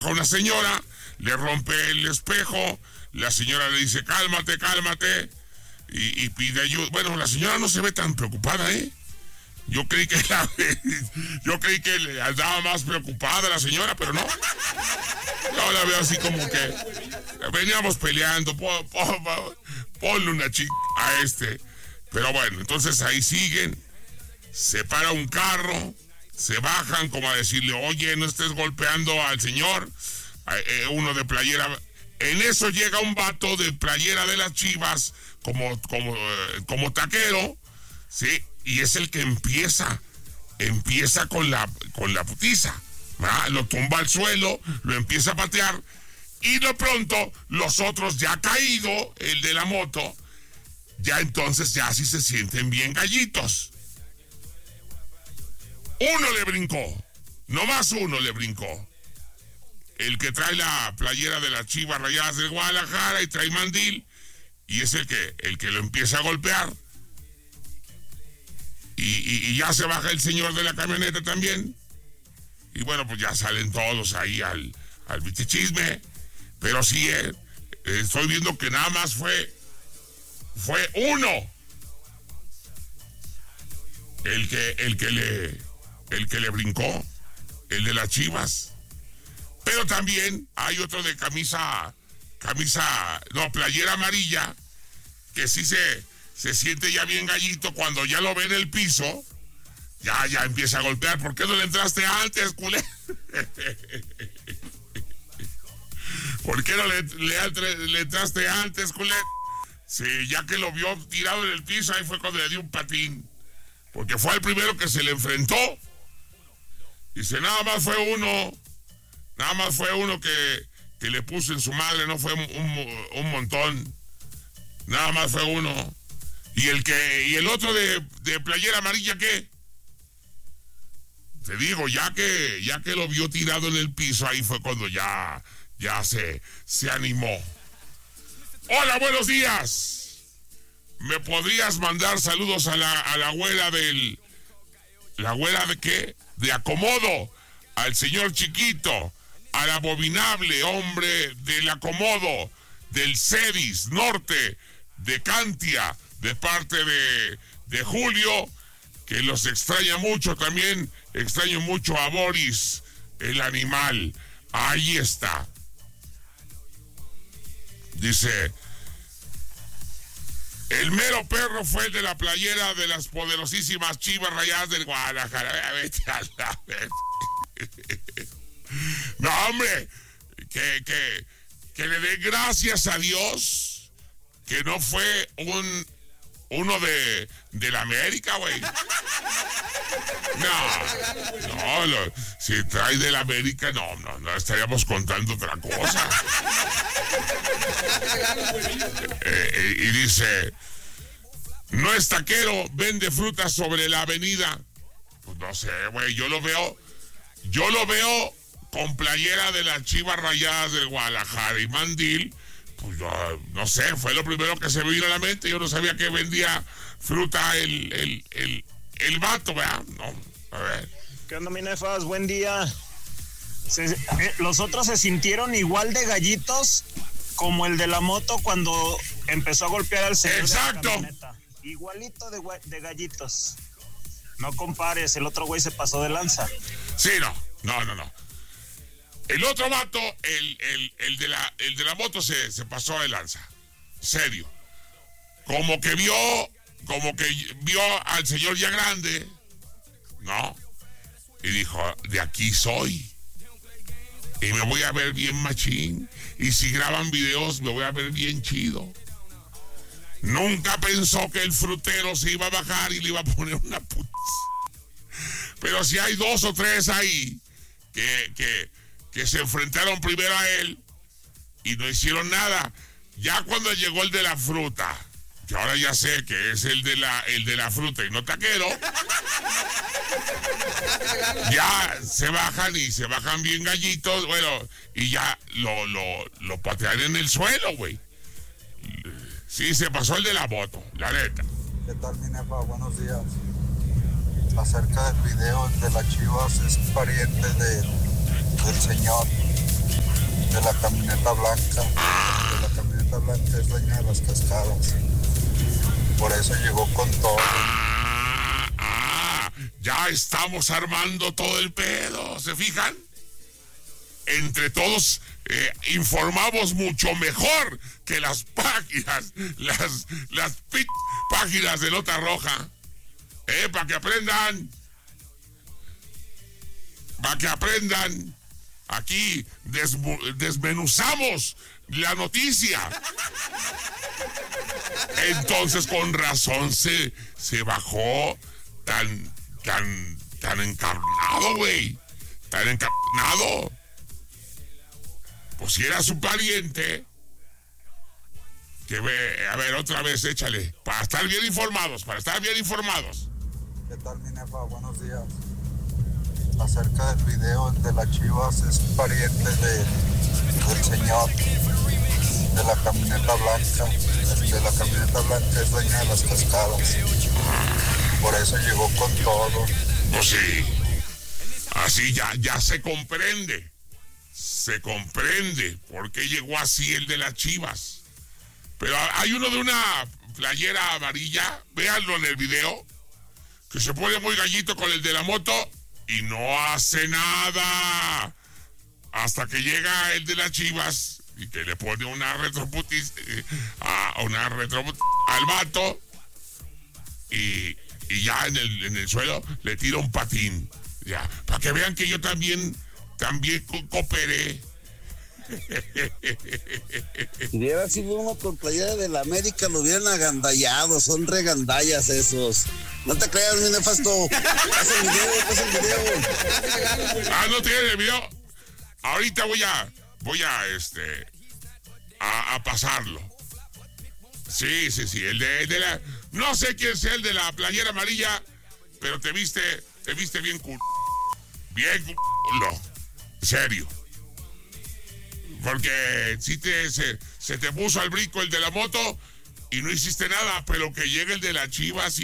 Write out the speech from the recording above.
a una señora, le rompe el espejo, la señora le dice, cálmate, cálmate, y pide ayuda. Bueno, la señora no se ve tan preocupada, ¿eh? Yo creí que le andaba más preocupada la señora, pero no. Yo la veo así como que veníamos peleando, ponle una chica a este. Pero bueno, entonces ahí siguen, se para un carro, se bajan como a decirle, oye, no estés golpeando al señor, uno de playera. En eso llega un vato de playera de las Chivas, como taquero, ¿sí? Y es el que empieza con la putiza, ¿verdad? Lo tumba al suelo, lo empieza a patear, y de pronto los otros ya caído, el de la moto, ya entonces ya sí se sienten bien gallitos. Uno le brincó, nomás uno le brincó. El que trae la playera de las Chivas Rayadas del Guadalajara y trae mandil, y es el que lo empieza a golpear. Y ya se baja el señor de la camioneta también. Y bueno, pues ya salen todos ahí al bichichisme. Pero sí, estoy viendo que nada más fue uno el que le brincó, el de las Chivas. Pero también hay otro de playera amarilla, que sí se siente ya bien gallito cuando ya lo ve en el piso, ya empieza a golpear. ¿Por qué no le entraste antes, culé? ¿Por qué no le entraste antes, culé? Sí, ya que lo vio tirado en el piso, ahí fue cuando le dio un patín. Porque fue el primero que se le enfrentó. Dice, nada más fue uno que le puso en su madre, no fue un montón. Nada más fue uno. ¿Y el otro de playera amarilla qué? Te digo, ya que lo vio tirado en el piso, ahí fue cuando ya se animó. Hola, buenos días. ¿Me podrías mandar saludos a la güera ¿la güera de qué? De Acomodo, al señor Chiquito, al abominable hombre del Acomodo, del Cedis Norte, de Cantia, de parte de Julio, que los extraña mucho también. Extraño mucho a Boris, el animal. Ahí está. Dice, el mero perro fue el de la playera de las poderosísimas Chivas Rayadas del Guadalajara. Vete a la vez. No, hombre, que le dé gracias a Dios que no fue uno de la América, güey. No, si trae de la América, no estaríamos contando otra cosa. Y dice, no es taquero, vende frutas sobre la avenida. Pues no sé, güey, yo lo veo con playera de las Chivas Rayadas del Guadalajara y mandil. Pues no sé, fue lo primero que se me vino a la mente. Yo no sabía que vendía fruta el vato, ¿verdad? No, a ver. ¿Qué onda, mi nefas? Buen día. Los otros se sintieron igual de gallitos como el de la moto cuando empezó a golpear al señor. Exacto. De la camioneta. Igualito de gallitos. No compares, el otro güey se pasó de lanza. Sí, no. El otro vato, el de la moto se pasó de lanza. Serio. Como que vio al señor ya grande, ¿no? Y dijo, de aquí soy. Y me voy a ver bien machín. Y si graban videos, me voy a ver bien chido. Nunca pensó que el frutero se iba a bajar y le iba a poner una puta. Pero si hay 2 o 3 ahí que se enfrentaron primero a él y no hicieron nada. Ya cuando llegó el de la fruta, que ahora ya sé que es el de la fruta y no taquero, ya se bajan bien gallitos, bueno, y ya lo patean en el suelo, güey. Sí, se pasó el de la moto, la neta. ¿Qué tal, mi nefa? Buenos días. Acerca del video de las Chivas, es pariente del señor. de la camioneta blanca. El de la camioneta blanca es dueño de las cascadas. Por eso llegó con todo. Ya estamos armando todo el pedo, ¿se fijan? Entre todos informamos mucho mejor que las páginas, las páginas de Nota Roja. Para que aprendan. Para que aprendan. Aquí desmenuzamos la noticia. Entonces con razón se bajó tan encarnado, güey. Tan encarnado. Pues si era su pariente. Que ve, a ver, otra vez, échale. Para estar bien informados. ¿Qué tal, Minefa? Buenos días. Acerca del video de las Chivas, es pariente del señor de la camioneta blanca. El de la camioneta blanca es dueño de las cascadas. Por eso llegó con todo. Pues sí. Así ya se comprende. Se comprende por qué llegó así el de las Chivas. Pero hay uno de una playera amarilla, véanlo en el video, que se pone muy gallito con el de la moto y no hace nada. Hasta que llega el de las Chivas y que le pone una retroputis al vato y ya en el suelo le tira un patín. Ya, para que vean que yo también cooperé. Si hubiera sido uno con playera de la América, lo hubieran agandallado. Son regandallas esos. No te creas, mi nefasto. Pasa el video. ¿No tienes el video? Ahorita voy a pasarlo. Sí. El de la... No sé quién sea el de la playera amarilla, pero te viste bien culo. Bien culo. En serio. Porque si se te puso al brinco el de la moto y no hiciste nada, pero que llegue el de las Chivas y